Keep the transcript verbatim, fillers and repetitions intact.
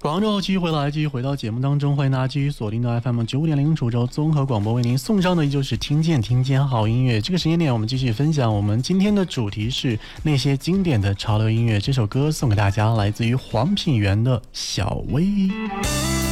广州继续回来，继续回到节目当中，欢迎大家继续锁定到 F M 九五点零滁州综合广播，为您送上的依旧是听见听见好音乐。这个时间点，我们继续分享我们今天的主题是那些经典的潮流音乐。这首歌送给大家，来自于黄品源的《小薇》。